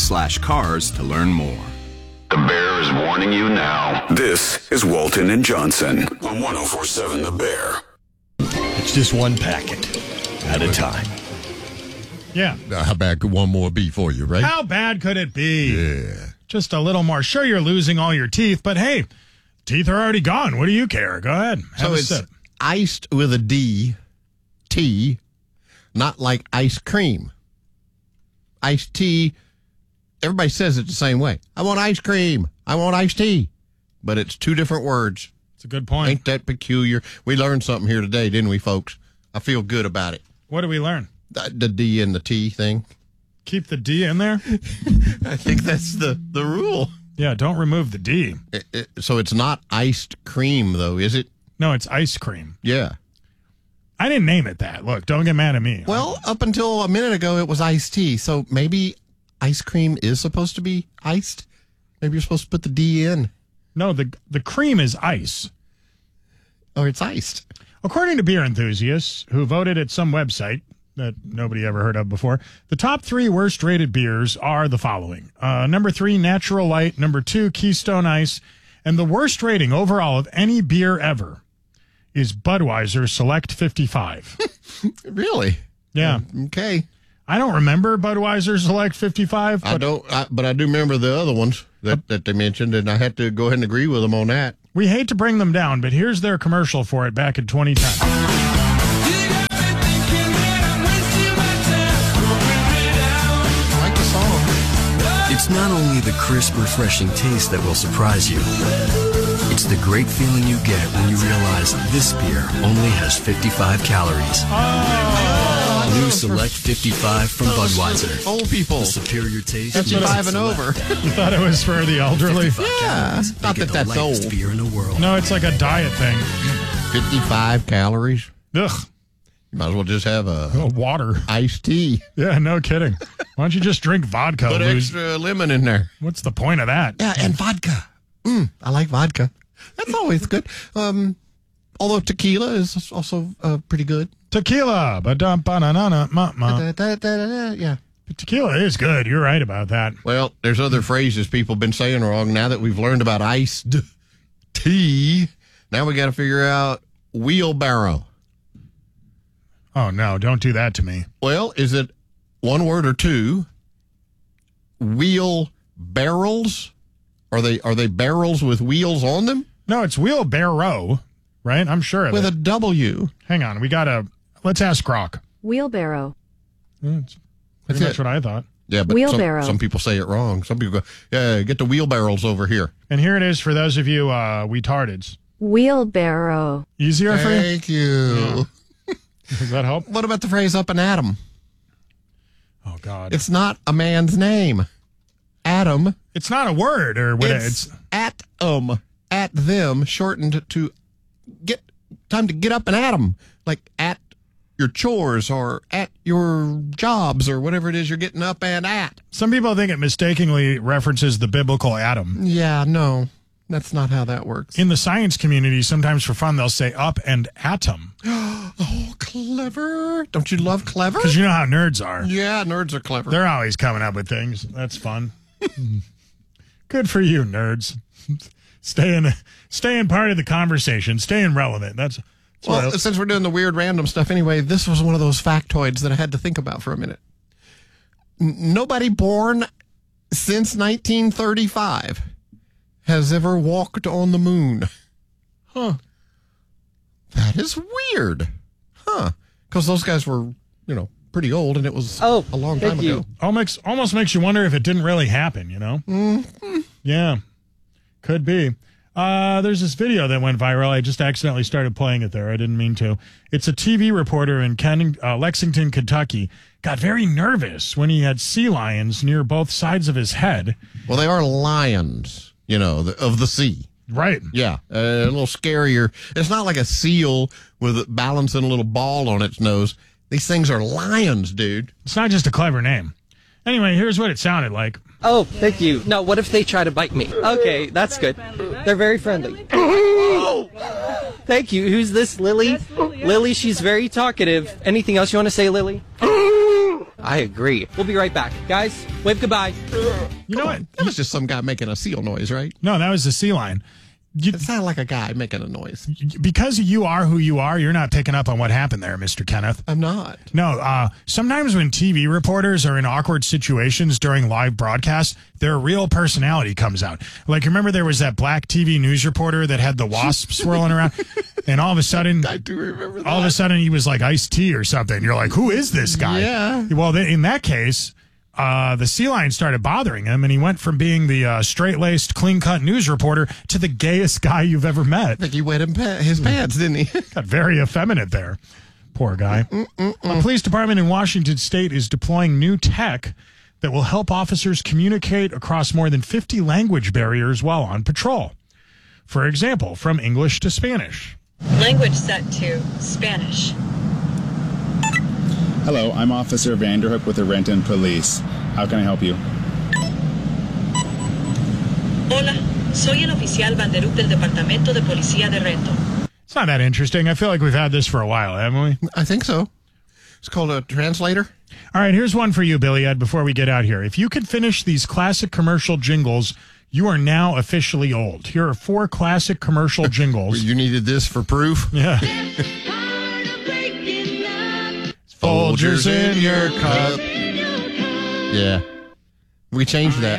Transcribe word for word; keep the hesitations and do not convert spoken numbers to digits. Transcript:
slash cars to learn more. The Bear is warning you now. This is Walton and Johnson on one oh four point seven The Bear. It's just one packet at a time. Yeah. Now, how bad could one more be for you, right? How bad could it be? Yeah. Just a little more. Sure, you're losing all your teeth, but hey, teeth are already gone. What do you care? Go ahead. Have So a it's sip. iced with a D, tea, not like ice cream. Iced tea, everybody says it the same way. I want ice cream. I want iced tea. But it's two different words. It's a good point. Ain't that peculiar? We learned something here today, didn't we, folks? I feel good about it. What did we learn? The, the D and the T thing. Keep the D in there? I think that's the, the rule. Yeah, don't remove the D. It, it, so it's not iced cream, though, is it? No, it's ice cream. Yeah. I didn't name it that. Look, don't get mad at me. Well, up until a minute ago, it was iced tea. So maybe ice cream is supposed to be iced? Maybe you're supposed to put the D in. No, the the cream is ice. Or it's iced. According to beer enthusiasts who voted at some website that nobody ever heard of before, the top three worst rated beers are the following. Uh, number three, Natural Light. Number two, Keystone Ice. And the worst rating overall of any beer ever is Budweiser Select fifty-five. Really? Yeah. Okay. I don't remember Budweiser Select fifty-five. But I don't, I, but I do remember the other ones that, uh, that they mentioned, and I had to go ahead and agree with them on that. We hate to bring them down, but here's their commercial for it back in twenty ten. It's not only the crisp, refreshing taste that will surprise you. It's the great feeling you get when you realize this beer only has fifty-five calories. Oh, New Select fifty-five from Budweiser. Old people. The superior taste. fifty-five and over. You thought it was for the elderly? Yeah. Not that that's old. Beer in the world. No, it's like a diet thing. fifty-five calories. Ugh. You might as well just have a Oh, water. iced tea. Yeah, no kidding. Why don't you just drink vodka? Put lose- extra lemon in there. What's the point of that? Yeah, and vodka. Mm, I like vodka. That's always good. Um, although tequila is also uh, pretty good. Tequila. Ba-dum, ba-na-na-na, ma-ma. Da, da, da, da, da, yeah. Tequila is good. You're right about that. Well, there's other phrases people have been saying wrong. Now that we've learned about iced tea, now we got to figure out wheelbarrow. Oh, no, don't do that to me. Well, is it one word or two? Wheel barrels? Are they are they barrels with wheels on them? No, it's wheelbarrow, right? I'm sure of With it. a W. Hang on. We got to... Let's ask Grok. Wheelbarrow. Mm, That's That's pretty much it. what I thought. Yeah, but Wheelbarrow. Some, some people say it wrong. Some people go, yeah, get the wheelbarrows over here. And here it is for those of you uh, retardeds. Wheelbarrow. Easier for you? Thank you. Does that help? What about the phrase up and atom? Oh, God. It's not a man's name. Atom. It's not a word, or what? It's, It's, atom. At them, shortened to get time to get up and at 'em. Like at your chores or at your jobs or whatever it is you're getting up and at. some people think it mistakenly references the biblical Adam. Yeah, no. That's not how that works. In the science community, sometimes for fun, they'll say up and atom. Oh, clever. Don't you love clever? Because you know how nerds are. Yeah, nerds are clever. They're always coming up with things. That's fun. Good for you, nerds. Staying, staying part of the conversation, staying relevant. That's, that's Well, what I- since we're doing the weird random stuff anyway, this was one of those factoids that I had to think about for a minute. N- nobody born since nineteen thirty-five has ever walked on the moon. Huh. That is weird. Huh. Because those guys were, you know, pretty old, and it was Oh, a long thank time you. ago. almost, almost makes you wonder if it didn't really happen, you know? Mm-hmm. Yeah, could be. Uh, there's this video that went viral. I just accidentally started playing it there. I didn't mean to. It's a T V reporter in Ken, uh, Lexington, Kentucky. Got very nervous when he had sea lions near both sides of his head. Well, they are lions, you know, the, of the sea. Right. Yeah, uh, a little scarier. It's not like a seal with it balancing a little ball on its nose. These things are lions, dude. It's not just a clever name. Anyway, here's what it sounded like. Oh, thank you. No, what if they try to bite me? Okay, that's good. They're very friendly. Thank you. Who's this, Lily? Lily, she's very talkative. Anything else you want to say, Lily? I I agree. We'll be right back. Guys, wave goodbye. You know what? That was just some guy making a seal noise, right? No, that was the sea lion. You, It sounded like a guy making a noise. because you are who you are, you're not picking up on what happened there, Mister Kenneth. I'm not. No, uh, sometimes when T V reporters are in awkward situations during live broadcasts, their real personality comes out. Like, remember there was that black T V news reporter that had the wasp swirling around? And all of a sudden, I do remember that. all of a sudden he was like Ice-T or something. You're like, who is this guy? Yeah. Well, th- in that case, uh, the sea lion started bothering him, and he went from being the uh, straight-laced, clean-cut news reporter to the gayest guy you've ever met. I think he wet him pa- his pants, didn't he? Got very effeminate there. Poor guy. A police department in Washington State is deploying new tech that will help officers communicate across more than fifty language barriers while on patrol. For example, from English to Spanish. Language set to Spanish. Hello, I'm Officer Vanderhook with the Renton Police. How can I help you? Hola, soy el oficial Vanderhook del Departamento de Policía de Renton. It's not that interesting. I feel like we've had this for a while, haven't we? I think so. It's called a translator. All right, here's one for you, Billy Ed, before we get out here. If you could finish these classic commercial jingles, you are now officially old. Here are four classic commercial jingles. You needed this for proof? Yeah. Folgers in your cup. Yeah. We changed that.